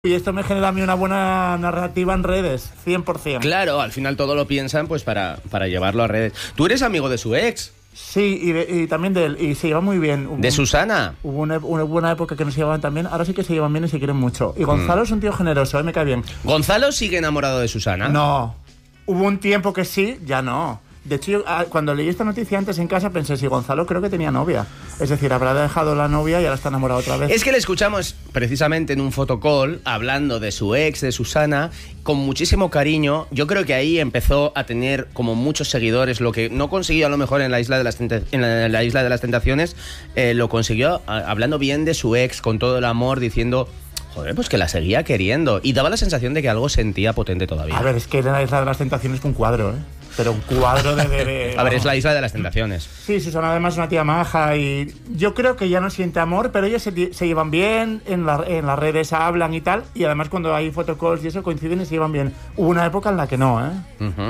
Y esto me genera a mí una buena narrativa en redes, 100%. Claro, al final todo lo piensan pues para llevarlo a redes. ¿Tú eres amigo de su ex? Sí, y también de él, y se lleva muy bien. ¿De Susana? Hubo una buena época que no se llevaban tan bien, ahora sí que se llevan bien y se quieren mucho. Y Gonzalo es un tío generoso, me cae bien. ¿Gonzalo sigue enamorado de Susana? No, hubo un tiempo que sí, ya no. De hecho, yo, cuando leí esta noticia antes en casa pensé, si Gonzalo creo que tenía novia. Es decir, habrá dejado la novia y ahora está enamorado otra vez. Es que le escuchamos precisamente en un fotocall hablando de su ex, de Susana, con muchísimo cariño. Yo creo que ahí empezó a tener como muchos seguidores, lo que no consiguió a lo mejor en la Isla de las, en la Isla de las Tentaciones, lo consiguió hablando bien de su ex, con todo el amor, diciendo... Joder, pues que la seguía queriendo. Y daba la sensación de que algo sentía potente todavía. A ver, es que en la Isla de las Tentaciones fue un cuadro, ¿eh? Pero un cuadro de A ver, es la Isla de las Tentaciones. Sí, son además una tía maja y yo creo que ya no siente amor, pero ellos se llevan bien, en las redes hablan y tal, y además cuando hay photocalls y eso coinciden y se llevan bien. Hubo una época en la que no, ¿eh?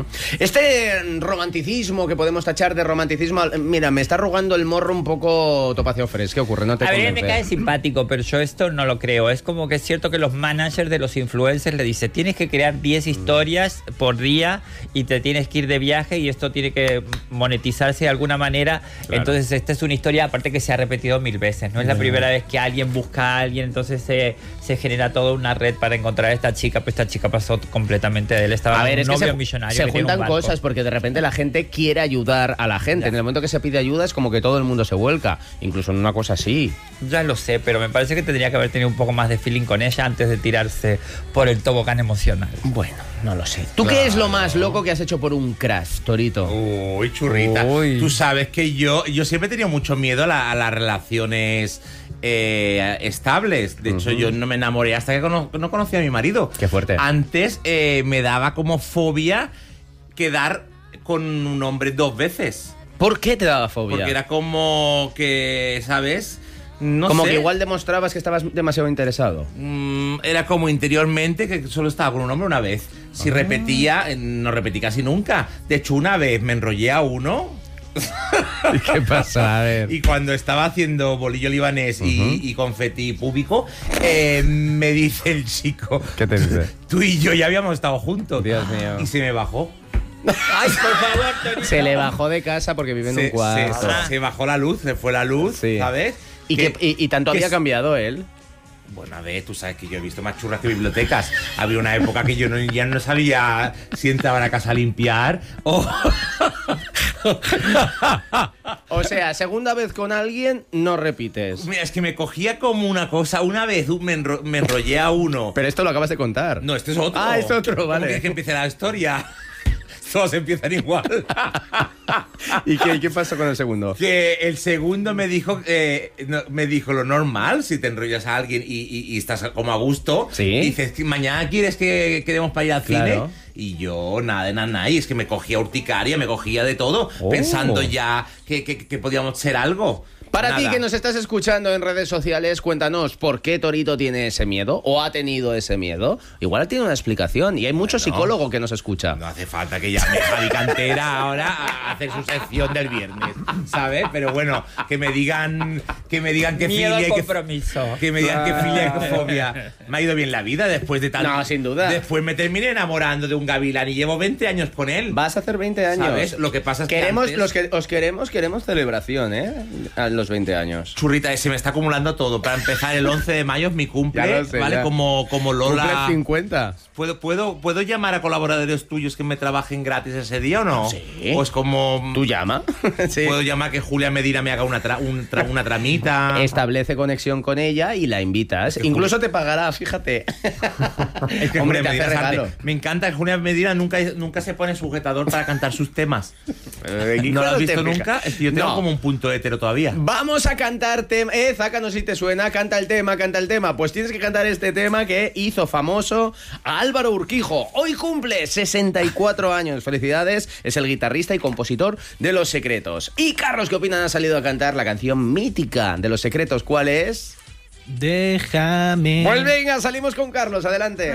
Este romanticismo que podemos tachar de romanticismo, mira, me está arrugando el morro un poco Topacio Fres. ¿Qué ocurre? No te convence. A ver, me cae simpático, pero yo esto no lo creo. Es como que es cierto que los managers de los influencers le dicen, tienes que crear 10 historias por día y te tienes que ir de viaje y esto tiene que monetizarse de alguna manera. Claro. Entonces esta es una historia aparte que se ha repetido 1000 veces. No es la primera vez que alguien busca a alguien, entonces se genera toda una red para encontrar a esta chica. Pues esta chica pasó completamente de él. Estaba con un novio millonario. Se juntan cosas porque de repente la gente quiere ayudar a la gente. Ya. En el momento que se pide ayuda es como que todo el mundo se vuelca. Incluso en una cosa así. Ya lo sé, pero me parece que tendría que haber tenido un poco más de feeling con ella antes de tirarse por el tobogán emocional. Bueno, no lo sé. ¿Tú qué es lo más loco que has hecho por un crush, Torito? Uy, churrita. Uy. Tú sabes que yo siempre he tenido mucho miedo a las relaciones estables. De hecho, yo no me enamoré hasta que no conocí a mi marido. Qué fuerte. Antes me daba como fobia quedar con un hombre 2 veces. ¿Por qué te daba fobia? Porque era como que, ¿sabes? No como sé. que igual demostrabas que estabas demasiado interesado. Era como interiormente que solo estaba con un hombre una vez. Si repetía, no repetí casi nunca. De hecho, una vez me enrollé a uno. ¿Y qué pasa? A ver. Y cuando estaba haciendo bolillo libanés y confeti púbico, me dice el chico... ¿Qué te dice? Tú y yo ya habíamos estado juntos. Dios mío. Y se me bajó. Ay, por favor, Torito. Se le bajó de casa porque vive en un cuarto. Se bajó la luz, se fue la luz, sí. ¿sabes? ¿Y tanto había cambiado él? Bueno, a ver, tú sabes que yo he visto más churras que bibliotecas. Había una época que yo ya no sabía si entraba a la casa a limpiar o... O sea, segunda vez con alguien, no repites. Mira, es que me cogía como una cosa. Una vez me enrollé a uno. Pero esto lo acabas de contar. No, este es otro. Ah, es otro, vale. ¿Cómo que empiece la historia? Todos empiezan igual. ¿Y qué pasó con el segundo? Que el segundo me dijo lo normal, si te enrollas a alguien y estás como a gusto. Sí. Y dices, ¿mañana quieres que quedemos para ir al cine? Claro. Y yo, nada, y es que me cogía urticaria, me cogía de todo, pensando ya que podíamos ser algo. Para Nada. ti que nos estás escuchando en redes sociales, cuéntanos por qué Torito tiene ese miedo o ha tenido ese miedo. Igual tiene una explicación y hay mucho psicólogo que nos escucha. No hace falta que llame Javi Cantera ahora a hacer su sección del viernes, ¿sabes? Pero bueno, que me digan que miedo filia al y compromiso. que me digan que filia y que fobia. Me ha ido bien la vida después de tanto. No, sin duda. Después me terminé enamorando de un gavilán y llevo 20 años con él. Vas a hacer 20 años. ¿Sabes? Lo que pasa es queremos, que antes... os queremos celebración, ¿eh? A los 20 años. Churrita, se me está acumulando todo. Para empezar, el 11 de mayo es mi cumple, Ya lo sé, ¿vale? ya. Como Lola. Cumple 50. ¿Puedo llamar a colaboradores tuyos que me trabajen gratis ese día o no? Sí. O es como... ¿Tú llama? Sí. ¿Puedo llamar que Julia Medina me haga una tramita? Establece conexión con ella y la invitas. Incluso te pagará, fíjate. Es que Hombre, Julia te hace Medina es arte. regalo. Me encanta que Julia Medina nunca se pone sujetador para cantar sus temas. ¿No lo has visto nunca? Es que yo tengo como un punto hetero todavía. Vamos a cantar tema. Zácanos si te suena, canta el tema. Pues tienes que cantar este tema que hizo famoso a Álvaro Urquijo. Hoy cumple 64 años. Felicidades, es el guitarrista y compositor de Los Secretos. Y Carlos, ¿qué opinan? Ha salido a cantar la canción mítica de Los Secretos. ¿Cuál es? Déjame. Pues venga, salimos con Carlos, adelante.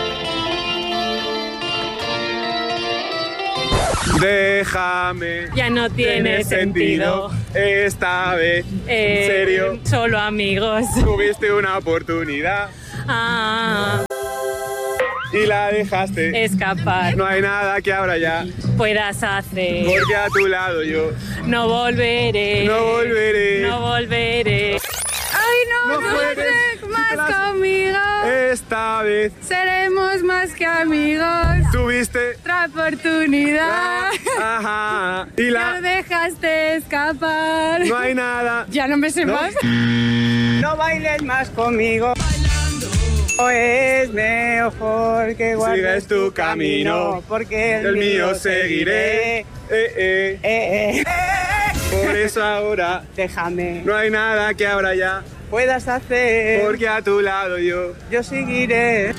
Déjame. Ya no tiene sentido. Esta vez, en serio, Solo amigos. tuviste una oportunidad. Y la dejaste. Escapar. No hay nada que ahora ya. Puedas hacer. Porque a tu lado yo No volveré. no volveré. No volveré. Ay, no, No no juegues. sé más conmigo. Esta vez Seremos más que amigos. tuviste. Otra oportunidad. Ajá. Y No la. dejaste escapar. No hay nada. Ya no me sé ¿No? más. No bailes más conmigo. O es mejor que guardes Sigues tu camino, porque el mío seguiré. Por eso ahora Déjame. no hay nada que ahora ya. Puedas hacer. Porque a tu lado yo. Yo seguiré.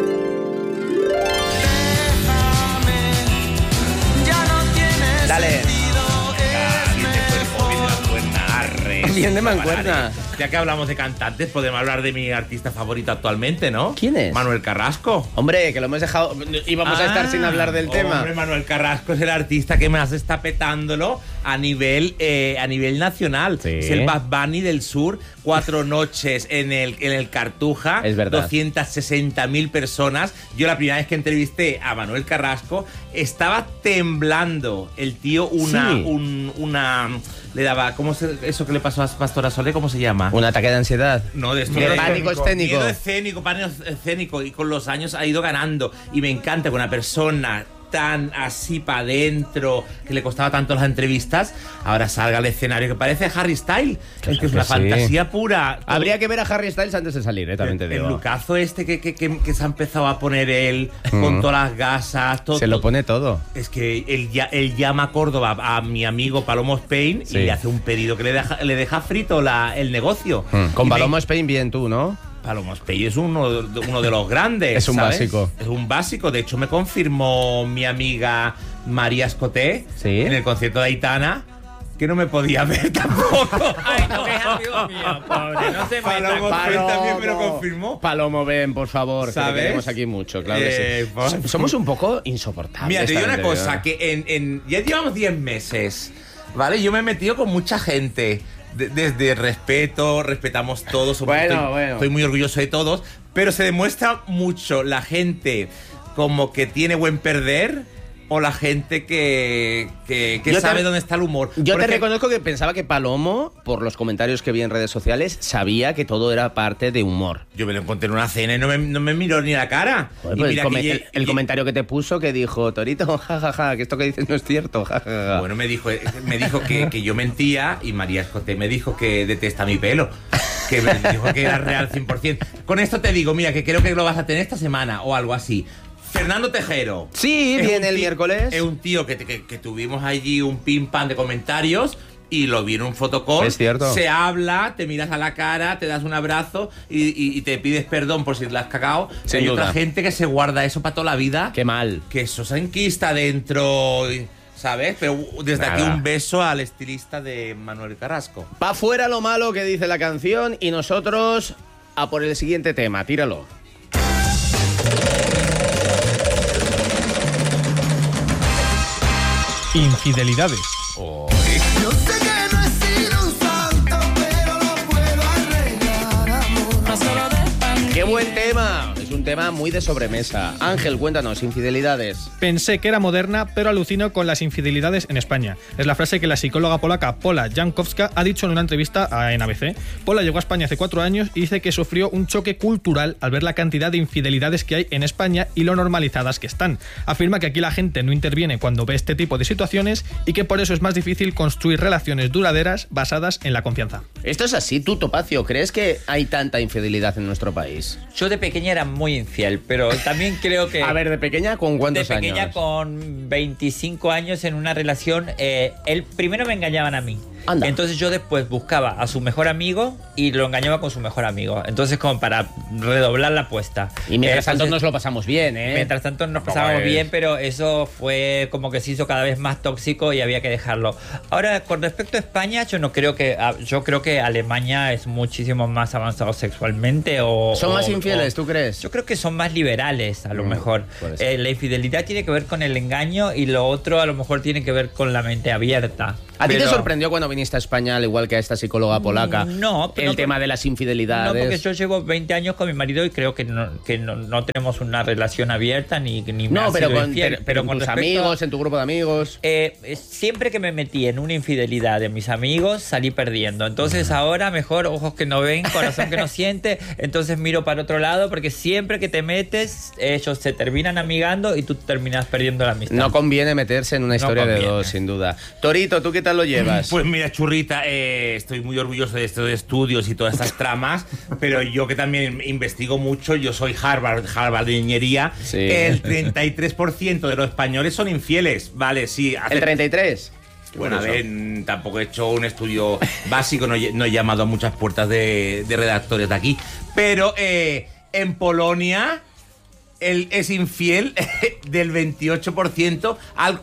Dale. Bien de mancuerna. Ya que hablamos de cantantes, podemos hablar de mi artista favorito actualmente, ¿no? ¿Quién es? Manuel Carrasco. Hombre, que lo hemos dejado. Íbamos a estar sin hablar del tema. Hombre, Manuel Carrasco es el artista que más está petándolo a nivel nacional. Sí. Es el Bad Bunny del sur. 4 noches en el Cartuja. Es verdad. 260.000 personas. Yo la primera vez que entrevisté a Manuel Carrasco estaba temblando. El tío le daba, eso que le pasó a Pastora Soler, ¿cómo se llama? Un ataque de ansiedad. No, de esto De de pánico escénico. Pánico escénico. Y con los años ha ido ganando. Y me encanta que una persona tan así para adentro, que le costaba tanto las entrevistas, ahora salga al escenario que parece Harry Styles. Es que es una fantasía pura. Habría que ver a Harry Styles antes de salir, también te digo. El lucazo este que se ha empezado a poner él, con todas las gasas, todo. Se lo pone todo. Es que él llama a Córdoba a mi amigo Palomo Spain Sí. y le hace un pedido que le deja frito el negocio. Con Y Palomo Spain bien tú, ¿no? Palomo Spain es uno de los grandes. Es un ¿sabes? básico. Es un básico. De hecho, me confirmó mi amiga María Escoté Sí. en el concierto de Aitana que no me podía ver tampoco. Ay, no, que es amigo mío, pobre. No se Palomo meta. Spain también me lo confirmó. Palomo, ven, por favor. Que ¿Sabes? te queremos aquí mucho, claro que sí. Pues- Somos un poco insoportables. Mira, te digo una también cosa, que ya llevamos 10 meses, ¿vale? Yo me he metido con mucha gente. Desde respeto, respetamos todos. Bueno. Estoy muy orgulloso de todos. Pero se demuestra mucho la gente como que tiene buen perder o la gente que sabe dónde está el humor. Yo te Porque- reconozco que pensaba que Palomo, por los comentarios que vi en redes sociales, sabía que todo era parte de humor. Yo me lo encontré en una cena y no me miró ni la cara. Joder, Y pues mira que el comentario que te puso que dijo, Torito, jajaja, que esto que dices no es cierto, jajaja. Bueno, me dijo que yo mentía y María Escoté me dijo que detesta mi pelo. Que me dijo que era real 100%. Con esto te digo, mira, que creo que lo vas a tener esta semana o algo así. Fernando Tejero. Sí, Es viene un el tío- miércoles. Es un tío que tuvimos allí un pim pam de comentarios y lo vi en un fotocall. Es cierto. Se habla, te miras a la cara, te das un abrazo y te pides perdón por si la has cagado. Sin Hay duda. otra gente que se guarda eso para toda la vida. Qué mal. Que eso se enquista dentro, ¿sabes? Pero desde aquí Nada. un beso al estilista de Manuel Carrasco. Pa' fuera lo malo que dice la canción y nosotros a por el siguiente tema, tíralo. Infidelidades. Yo sé que no he sido un santo, pero lo puedo arreglar, amor. No solo de ¡Qué buen tema! Es un tema muy de sobremesa. Ángel, cuéntanos, infidelidades. Pensé que era moderna, pero alucino con las infidelidades en España. Es la frase que la psicóloga polaca Pola Jankowska ha dicho en una entrevista en ABC. Pola llegó a España hace 4 años y dice que sufrió un choque cultural al ver la cantidad de infidelidades que hay en España y lo normalizadas que están. Afirma que aquí la gente no interviene cuando ve este tipo de situaciones y que por eso es más difícil construir relaciones duraderas basadas en la confianza. Esto es así, tú, Topacio, ¿crees que hay tanta infidelidad en nuestro país? Yo de pequeña era muy infiel, pero también creo que... A ver, ¿de pequeña con cuántos De pequeña años? con 25 años en una relación, él primero me engañaban a mí. Anda. Entonces yo después buscaba a su mejor amigo y lo engañaba con su mejor amigo. Entonces como para redoblar la apuesta. Y mientras tanto Entonces, nos lo pasamos bien, ¿eh? Mientras tanto nos ¿Cómo pasábamos es? bien, pero eso fue como que se hizo cada vez más tóxico y había que dejarlo. Ahora, con respecto a España, yo creo que Alemania es muchísimo más avanzado sexualmente ¿Son más infieles, tú crees? Yo creo que son más liberales, a lo mejor. puede ser. La infidelidad tiene que ver con el engaño y lo otro a lo mejor tiene que ver con la mente abierta. ¿A ti te Pero- sorprendió cuando viniste a España al igual que a esta psicóloga polaca? No, pero el tema de las infidelidades. No, porque yo llevo 20 años con mi marido y creo que no tenemos una relación abierta ni me No, ha pero sido con, infiel. pero con tus amigos, en tu grupo de amigos. Siempre que me metí en una infidelidad de mis amigos, salí perdiendo. Entonces ahora mejor ojos que no ven, corazón que no siente. Entonces miro para otro lado porque siempre que te metes, ellos se terminan amigando y tú terminas perdiendo la amistad. No conviene meterse en una historia de conviene. dos, sin duda. Torito, ¿tú qué tal lo llevas? Pues mira, churrita, estoy muy orgulloso de estos estudios y todas estas tramas, pero yo que también investigo mucho, yo soy Harvard de ingeniería, Sí. el 33% de los españoles son infieles, ¿vale? Sí. ¿El 33? Bueno, a ver, tampoco he hecho un estudio básico, no he llamado a muchas puertas de redactores de aquí, pero en Polonia es infiel del 28% al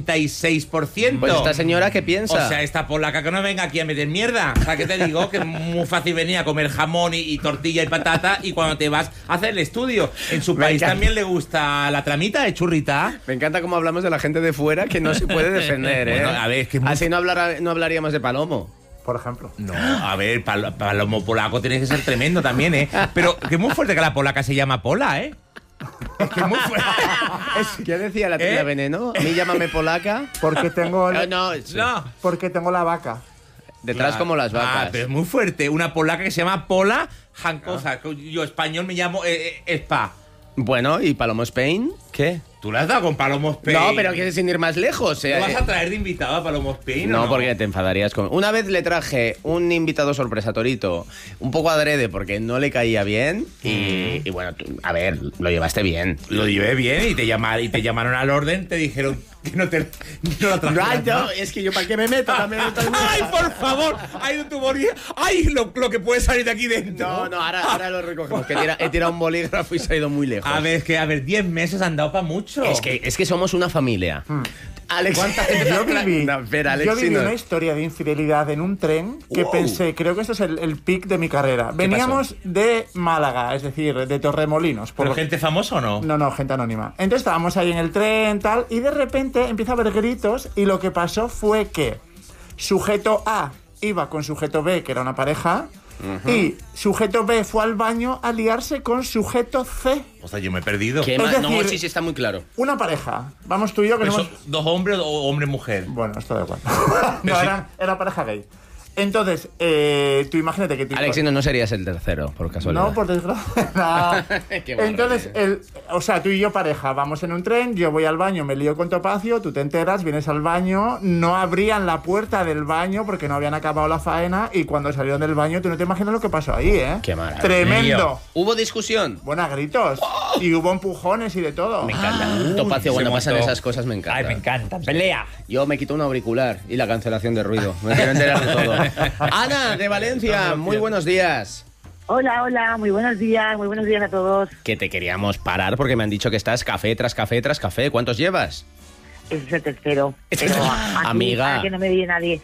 46%. Pues esta señora, ¿qué piensa? O sea, esta polaca que no venga aquí a meter mierda. O sea, que te digo que es muy fácil venir a comer jamón y tortilla y patata y cuando te vas a hacer el estudio. En su país también le gusta la tramita de churrita. Me encanta cómo hablamos de la gente de fuera que no se puede defender, ¿eh? Bueno, a ver, es que es muy... Así no hablaríamos de Palomo. Por ejemplo. No, a ver, palomo polaco tiene que ser tremendo también, ¿eh? Pero que es muy fuerte que la polaca se llama Pola, ¿eh? Es que es muy fuerte. ¿Qué decía la tía Veneno? A mí llámame polaca. Porque tengo, No. porque tengo la vaca. Detrás como las vacas. Pero es muy fuerte. Una polaca que se llama Pola Jankosa. Yo español me llamo Spa. Bueno, ¿y Palomo Spain? ¿Qué? ¿Tú le has dado con Palomo Spain? No, pero que sin ir más lejos. ¿Te vas a traer de invitado a Palomo Spain? No, porque te enfadarías con... Una vez le traje un invitado sorpresa a Torito, un poco adrede porque no le caía bien y bueno, a ver, lo llevaste bien. Lo llevé bien y te llamaron al orden, te dijeron que no lo trajeras. No, es que yo para qué me meto también. ¡Ay, por favor! ¡Ay, no tu bolígrafo! ¡Ay, lo que puede salir de aquí dentro! No, ahora lo recogemos. Que he tirado un bolígrafo y se ha ido muy lejos. A ver, 10 meses han dado para mucho. Es que somos una familia. Alex, ¿Cuánta gente? Yo viví, No, espera, Alex, yo viví no. una historia de infidelidad en un tren que Wow. pensé, creo que esto es el pic de mi carrera. Veníamos de Málaga, es decir, de Torremolinos. ¿Pero gente famosa o no? No, gente anónima. Entonces estábamos ahí en el tren, tal, y de repente empieza a haber gritos y lo que pasó fue que sujeto A iba con sujeto B, que era una pareja, y sujeto B fue al baño a liarse con sujeto C. O sea, yo me he perdido. ¿Qué Es más? No, decir- sí, está muy claro. Una pareja. Vamos tú y yo que ¿Pero no son dos hombres o hombre-mujer? Bueno, esto da igual. Pero No, sí. era pareja gay. Entonces, tú imagínate que... Alex, no serías el tercero, por casualidad. No, por desgracia. No. Qué barbaridad. Entonces, o sea, tú y yo pareja, vamos en un tren, yo voy al baño, me lío con Topacio, tú te enteras, vienes al baño, no abrían la puerta del baño porque no habían acabado la faena y cuando salieron del baño, tú no te imaginas lo que pasó ahí, ¿eh? Qué maravilla. Tremendo. ¿Hubo discusión? Bueno, a gritos. Y hubo empujones y de todo. Me encanta. Topacio, cuando pasan esas cosas me encanta. Ay, me encanta. Pelea. Yo me quito un auricular y la cancelación de ruido. Me quiero enterar de todo. Ana, de Valencia, muy buenos días. Hola, muy buenos días a todos. Que te queríamos parar porque me han dicho que estás café tras café tras café. ¿Cuántos llevas? Ese es el tercero. Pero aquí, Amiga. que no me viene nadie.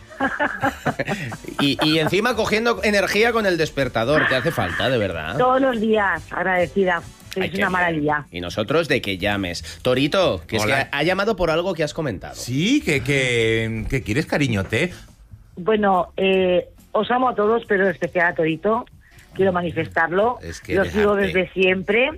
Y encima cogiendo energía con el despertador. ¿Te hace falta, de verdad? Todos los días, agradecida. Ay, Es qué una bien. maravilla. Y nosotros de que llames. Torito, que es que Hola. ha llamado por algo que has comentado. Sí, que quieres, cariñote. Bueno, os amo a todos, pero en especial a Torito. Quiero manifestarlo. Es que Lo eres sigo arte. desde siempre.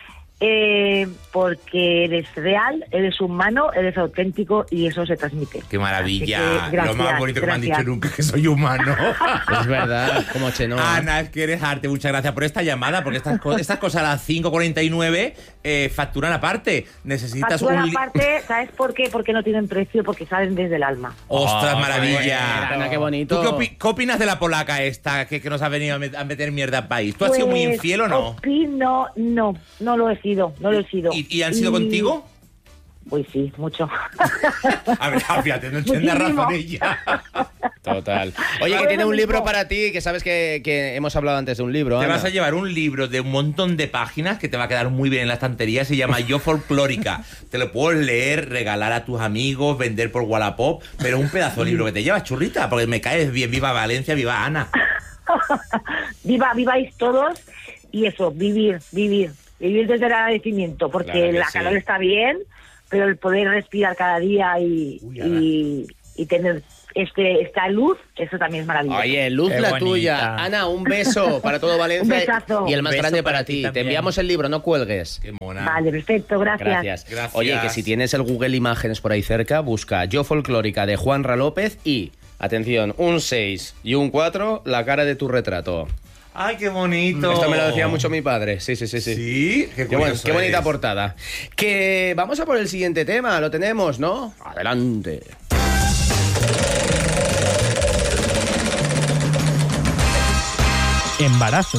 Porque eres real, eres humano, eres auténtico y eso se transmite. Qué maravilla. Así que, gracias, Lo más bonito que me han gracias. dicho nunca, que soy humano. Es verdad, como Chenoa. Ana, es que eres arte. Muchas gracias por esta llamada, porque estas cosas a las 5:49 facturan aparte. Necesitas Factura un... aparte, ¿sabes por qué? Porque no tienen precio, porque salen desde el alma. ¡Ostras, Oh, maravilla! Ana, qué bonito. ¿Tú qué opinas de la polaca esta que nos ha venido a meter mierda al país? ¿Tú has sido muy Pues, infiel o no? Opino, no lo he sido, ¿Y han sido contigo? Pues sí, mucho. A ver, fíjate, no entiendes Muchísimo. razón ella. Total. Oye, que tiene un libro para ti, que sabes que hemos hablado antes de un libro. Te Ana. vas a llevar un libro de un montón de páginas que te va a quedar muy bien en la estantería. Se llama Yo Folclórica. Te lo puedes leer, regalar a tus amigos, vender por Wallapop. Pero un pedazo de libro que te llevas, churrita, porque me caes bien. Viva Valencia, viva Ana. Viváis todos y eso, vivir desde el agradecimiento, porque Claro que la sí. calor está bien, pero el poder respirar cada día y tener esta luz, eso también es maravilloso. Oye, luz Qué la bonita. tuya. Ana, un beso para todo Valencia. Un besazo. Y el más Un beso grande para para ti ti. Te también. enviamos el libro, no cuelgues. Qué mona. Vale, perfecto, gracias. Gracias. Oye, que si tienes el Google Imágenes por ahí cerca, busca Yo Folclórica de Juanra López y, atención, un 6 y un 4, la cara de tu retrato. Ay, qué bonito. Esto me lo decía mucho mi padre. Sí. Sí, Qué bonita eres. portada. Que vamos a por el siguiente tema, lo tenemos, ¿no? Adelante. Embarazo.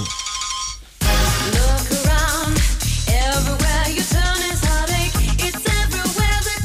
Look around, everywhere you turn is heartache. It's everywhere that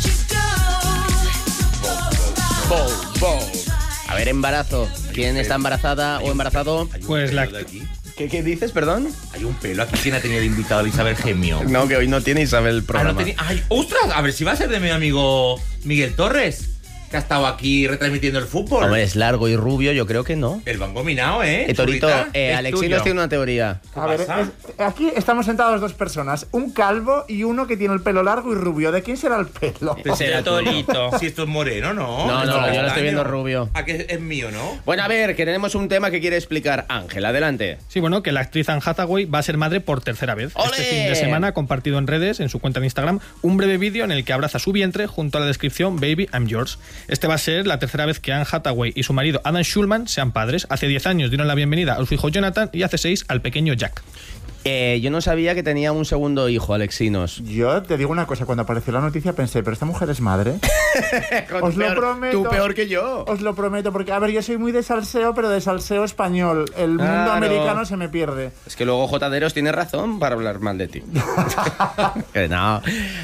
you go. Bow. A ver, embarazo. ¿Quién está embarazada o embarazado? Hay un Pues pelo la- de aquí. ¿Qué dices, perdón? Hay un pelo aquí. ¿Quién ha tenido de invitado a Isabel Gemio? No, que hoy no tiene Isabel el Ah, programa. no tenía. Ay, ostras, a ver si va a ser de mi amigo Miguel Torres, que ha estado aquí retransmitiendo el fútbol. Hombre, es largo y rubio, yo creo que no. El banco minado, ¿eh? Torito, Chulita. es Alexinos tuyo. tiene una teoría. A ver, pasa? aquí estamos sentados dos personas, un calvo y uno que tiene el pelo largo y rubio. ¿De quién será el pelo? Será De Torito. Si esto es moreno, ¿no? No, Esto yo lo es estoy castaño. viendo rubio. ¿A que es mío, no? Bueno, a ver, que tenemos un tema que quiere explicar Ángel. Adelante. Sí, bueno, que la actriz Anne Hathaway va a ser madre por tercera vez. ¡Ole! Este fin de semana ha compartido en redes, en su cuenta de Instagram, un breve vídeo en el que abraza su vientre junto a la descripción Baby, I'm yours. Este va a ser la tercera vez que Anne Hathaway y su marido Adam Schulman sean padres. Hace 10 años dieron la bienvenida a su hijo Jonathan y hace 6 al pequeño Jack. Yo no sabía que tenía un segundo hijo, Alexinos. Yo te digo una cosa, cuando apareció la noticia pensé, ¿pero esta mujer es madre? Os lo prometo. Tú peor que yo. Os lo prometo, porque a ver, yo soy muy de salseo, pero de salseo español. El mundo Claro. americano se me pierde. Es que luego Jotaderos tiene razón para hablar mal de ti. Que no.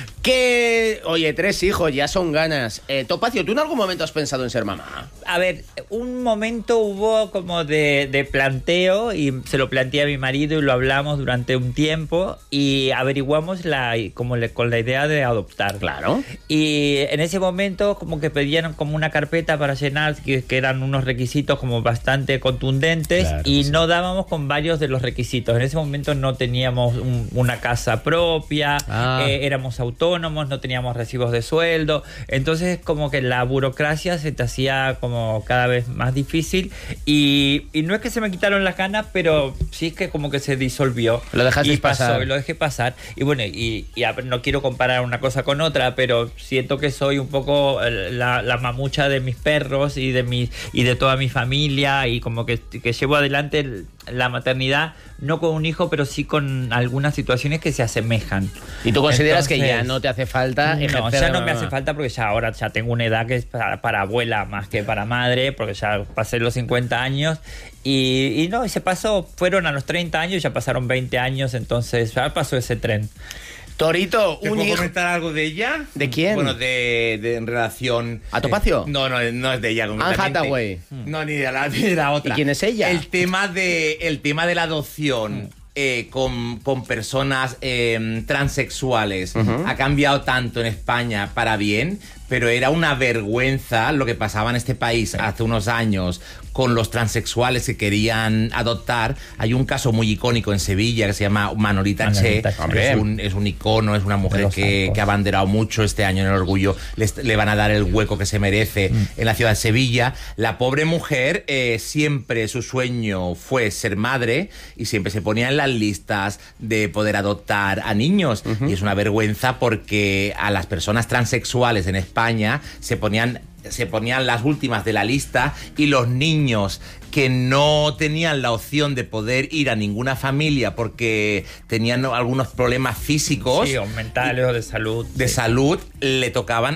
Que, oye, 3 hijos, ya son ganas. Topacio, ¿tú en algún momento has pensado en ser mamá? A ver, un momento hubo como de planteo y se lo planteé a mi marido y lo hablamos durante un tiempo y averiguamos con la idea de adoptar. Claro. Y en ese momento como que pedían como una carpeta para llenar que eran unos requisitos como bastante contundentes Claro, y sí. no dábamos con varios de los requisitos. En ese momento no teníamos una casa propia, éramos autónomos, no teníamos recibos de sueldo, entonces como que la burocracia se te hacía como cada vez más difícil y no es que se me quitaron las ganas, pero sí es que como que se disolvió. Lo dejaste y pasó, pasar. y lo dejé pasar. Y bueno, y a ver, no quiero comparar una cosa con otra, pero siento que soy un poco la mamucha de mis perros y de toda mi familia y como que llevo adelante la maternidad, no con un hijo, pero sí con algunas situaciones que se asemejan. ¿Y tú consideras que ya Entonces, no te hace falta ejercer no, ya de no me mamá? hace falta porque ya ahora ya tengo una edad que es para abuela más que para madre, porque ya pasé los 50 años y no, y se pasó, fueron a los 30 años, ya pasaron 20 años, entonces ya pasó ese tren. Torito, ¿Te un puedo hijo. comentar algo de ella? ¿De quién? Bueno, en relación... ¿A Topacio? No es de ella Anne concretamente. Hathaway. No, ni de la otra. ¿Y quién es ella? El tema de la adopción con personas transexuales ha cambiado tanto en España para bien, pero era una vergüenza lo que pasaba en este país hace unos años con los transexuales que querían adoptar. Hay un caso muy icónico en Sevilla que se llama Manolita Che. Manolita Che. Es un icono, es una mujer los que arcos. ha abanderado mucho este año en el orgullo. Le van a dar el hueco que se merece en la ciudad de Sevilla. La pobre mujer, siempre su sueño fue ser madre y siempre se ponía en las listas de poder adoptar a niños. Y es una vergüenza porque a las personas transexuales en España se ponían las últimas de la lista y los niños que no tenían la opción de poder ir a ninguna familia porque tenían algunos problemas físicos Sí, o mentales o de salud. de sí. salud, le tocaban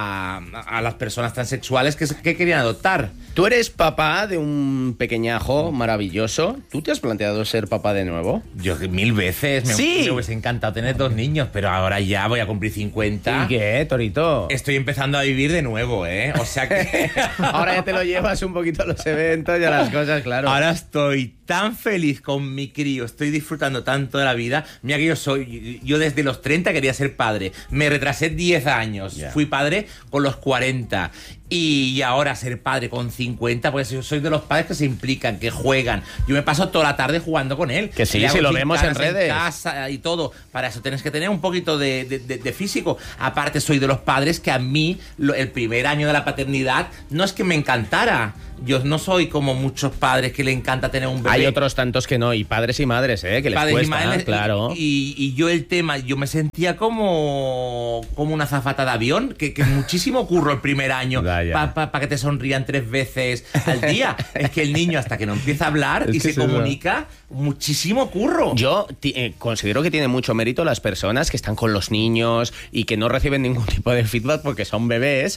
a las personas transexuales que querían adoptar. Tú eres papá de un pequeñajo maravilloso. ¿Tú te has planteado ser papá de nuevo? Yo 1000 veces Sí. me hubiese encantado tener 2 niños, pero ahora ya voy a cumplir 50. ¿Y qué, Torito? Estoy empezando a vivir de nuevo, ¿eh? O sea que Ahora ya te lo llevas un poquito a los eventos y a las cosas, claro. ahora estoy tan feliz con mi crío, estoy disfrutando tanto de la vida. Mira que yo desde los 30 quería ser padre, me retrasé 10 años, fui padre con los 40 y ahora ser padre con 50, pues yo soy de los padres que se implican, que juegan. Yo me paso toda la tarde jugando con él. Que sí, si lo vemos en redes. En casa y todo. Para eso tienes que tener un poquito de físico. Aparte soy de los padres que a mí el primer año de la paternidad no es que me encantara. Yo no soy como muchos padres que le encanta tener un bebé. Hay otros tantos que no, y padres y madres, que les padres cuesta, y madres, claro. Y yo yo me sentía como una azafata de avión, que muchísimo curro el primer año para que te sonrían 3 veces al día. Es que el niño hasta que no empieza a hablar y se comunica, muchísimo curro. Yo considero que tiene mucho mérito las personas que están con los niños y que no reciben ningún tipo de feedback porque son bebés.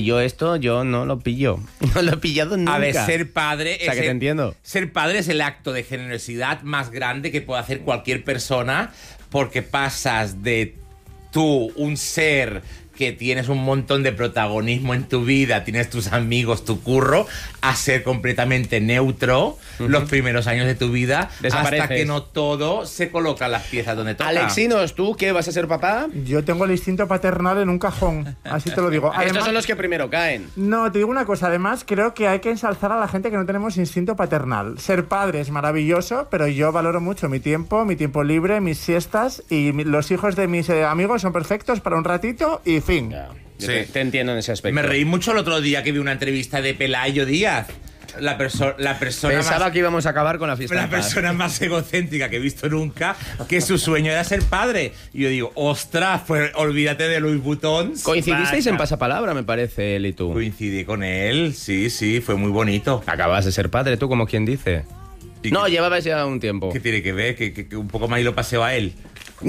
Yo no lo pillo. No lo he pillado nunca. A ver, ser padre o sea, que te entiendo. Ser padre es el acto de generosidad más grande que puede hacer cualquier persona, porque pasas de tú, un ser que tienes un montón de protagonismo en tu vida, tienes tus amigos, tu curro, a ser completamente neutro los primeros años de tu vida, hasta que no todo se coloca las piezas donde toca. Alexinos, ¿tú qué vas a ser papá? Yo tengo el instinto paternal en un cajón, así te lo digo. Además, estos son los que primero caen. No, te digo una cosa, además creo que hay que ensalzar a la gente que no tenemos instinto paternal. Ser padre es maravilloso, pero yo valoro mucho mi tiempo libre, mis siestas, y los hijos de mis amigos son perfectos para un ratito y fin. Sí. Te entiendo en ese aspecto. Me reí mucho el otro día que vi una entrevista de Pelayo Díaz. La persona Pensaba que íbamos a acabar con la fiesta. La persona más egocéntrica que he visto nunca, que su sueño era ser padre. Y yo digo, ostras, pues olvídate de Louis Vuitton. Coincidisteis en pasapalabra, me parece, él y tú. Coincidí con él, sí, fue muy bonito. Acabas de ser padre, tú, como quien dice. No, llevabas ya un tiempo. ¿Qué tiene que ver? Que un poco más y lo paseo a él.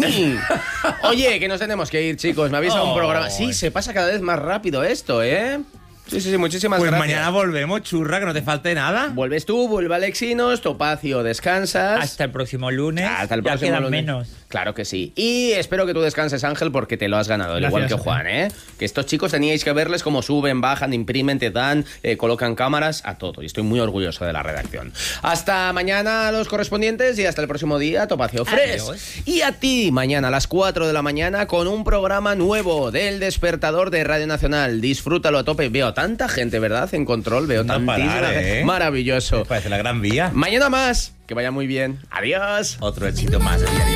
Oye, que nos tenemos que ir, chicos. Me avisa un programa. Sí, se pasa cada vez más rápido esto, ¿eh? Sí, muchísimas gracias. Pues mañana volvemos, churra, que no te falte nada. Vuelves tú, vuelve Alexinos, Topacio, descansas. Hasta el próximo lunes. Hasta el ya próximo quedan lunes. menos. Claro que sí. Y espero que tú descanses, Ángel, porque te lo has ganado, al igual que Juan, ¿eh? Que estos chicos teníais que verles cómo suben, bajan, imprimen, te dan, colocan cámaras, a todo. Y estoy muy orgulloso de la redacción. Hasta mañana los correspondientes y hasta el próximo día, Topacio Fresh. Adiós. Y a ti, mañana a las 4 de la mañana con un programa nuevo del Despertador de Radio Nacional. Disfrútalo a tope. Veo tanta gente, ¿verdad? En control, veo tantísima gente. Maravilloso. Me parece la gran vía. Mañana más. Que vaya muy bien. Adiós. Otro éxito más.